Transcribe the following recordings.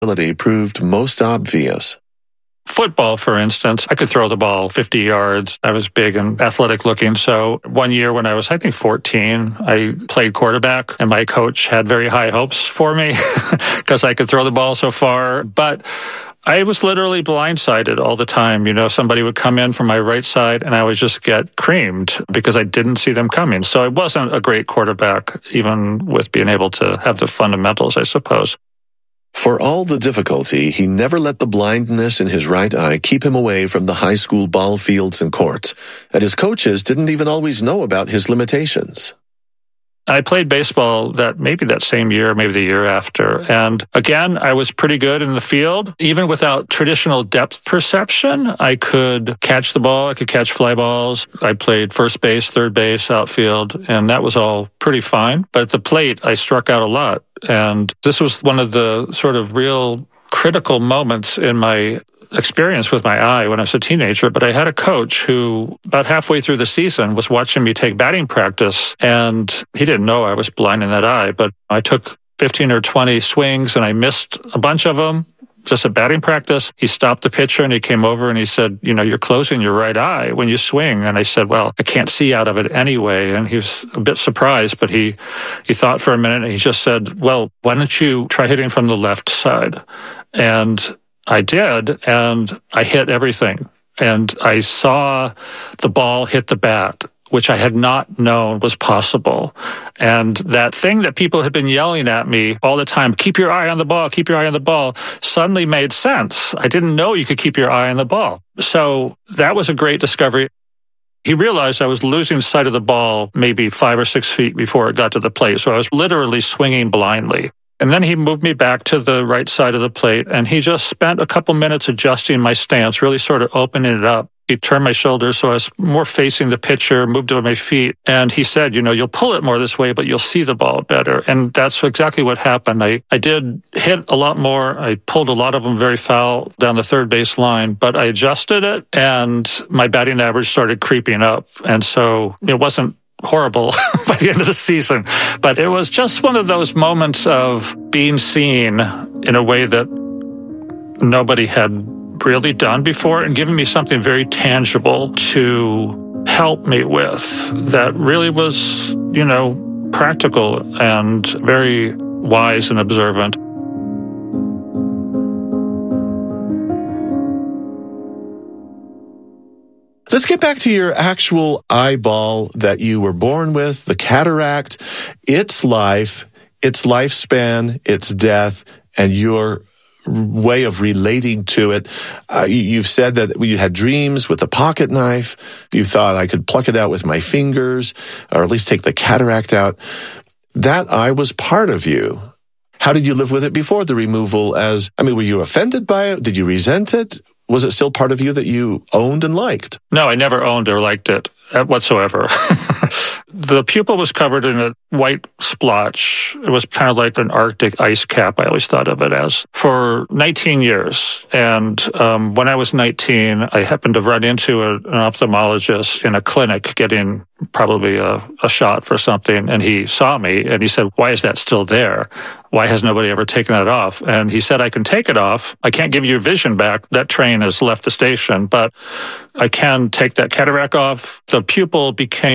ability proved most obvious. Football, for instance, I could throw the ball 50 yards. I was big and athletic looking. So one year when I was, I think, 14, I played quarterback, and my coach had very high hopes for me because I could throw the ball so far. But I was literally blindsided all the time. You know, somebody would come in from my right side and I would just get creamed because I didn't see them coming. So I wasn't a great quarterback, even with being able to have the fundamentals, I suppose. For all the difficulty, he never let the blindness in his right eye keep him away from the high school ball fields and courts, and his coaches didn't even always know about his limitations. I played baseball maybe that same year, maybe the year after. And again, I was pretty good in the field. Even without traditional depth perception, I could catch the ball. I could catch fly balls. I played first base, third base, outfield, and that was all pretty fine. But at the plate, I struck out a lot. And this was one of the sort of real critical moments in my experience with my eye when I was a teenager, but I had a coach who about halfway through the season was watching me take batting practice, and he didn't know I was blind in that eye, but I took 15 or 20 swings and I missed a bunch of them just at batting practice. He stopped the pitcher and he came over and he said, you know, you're closing your right eye when you swing. And I said, well, I can't see out of it anyway. And he was a bit surprised, but he thought for a minute and he just said, well, why don't you try hitting from the left side? And I did, and I hit everything. And I saw the ball hit the bat, which I had not known was possible. And that thing that people had been yelling at me all the time, keep your eye on the ball, keep your eye on the ball, suddenly made sense. I didn't know you could keep your eye on the ball. So that was a great discovery. He realized I was losing sight of the ball maybe 5 or 6 feet before it got to the plate. So I was literally swinging blindly. And then he moved me back to the right side of the plate, and he just spent a couple minutes adjusting my stance, really sort of opening it up. He turned my shoulders so I was more facing the pitcher, moved to my feet, and he said, you know, you'll pull it more this way, but you'll see the ball better. And that's exactly what happened. I did hit a lot more. I pulled a lot of them very foul down the third base line, but I adjusted it, and my batting average started creeping up. And so it wasn't horrible by the end of the season. But it was just one of those moments of being seen in a way that nobody had really done before and giving me something very tangible to help me with that really was, you know, practical and very wise and observant. Let's get back to your actual eyeball that you were born with, the cataract, its life, its lifespan, its death, and your way of relating to it. You've said that you had dreams with a pocket knife. You thought I could pluck it out with my fingers, or at least take the cataract out. That eye was part of you. How did you live with it before the removal? Were you offended by it? Did you resent it? Was it still part of you that you owned and liked? No, I never owned or liked it whatsoever. The pupil was covered in a white splotch. It was kind of like an Arctic ice cap, I always thought of it as, for 19 years. And when I was 19, I happened to run into an ophthalmologist in a clinic getting probably a shot for something. And he saw me and he said, why is that still there? Why has nobody ever taken that off? And he said, I can take it off. I can't give you your vision back. That train has left the station, but I can take that cataract off. The pupil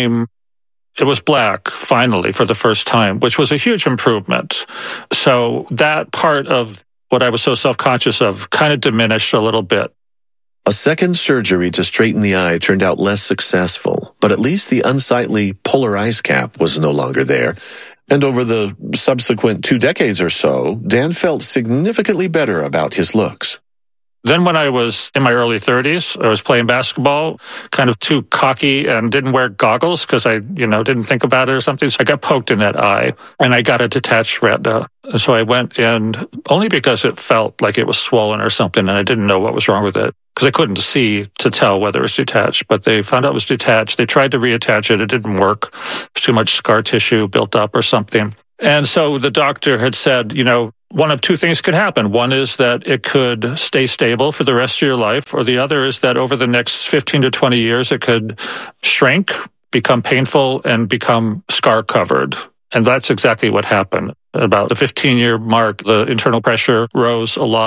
it was black, finally, for the first time, which was a huge improvement. So that part of what I was so self-conscious of kind of diminished a little bit. A second surgery to straighten the eye turned out less successful, but at least the unsightly polar ice cap was no longer there. And over the subsequent 2 decades or so, Dan felt significantly better about his looks. Then when I was in my early 30s, I was playing basketball, kind of too cocky and didn't wear goggles because I, didn't think about it or something. So I got poked in that eye and I got a detached retina. And so I went in only because it felt like it was swollen or something and I didn't know what was wrong with it because I couldn't see to tell whether it was detached. But they found out it was detached. They tried to reattach it. It didn't work. Too much scar tissue built up or something. And so the doctor had said, one of 2 things could happen. One is that it could stay stable for the rest of your life, or the other is that over the next 15 to 20 years, it could shrink, become painful, and become scar-covered. And that's exactly what happened. About the 15-year mark, the internal pressure rose a lot.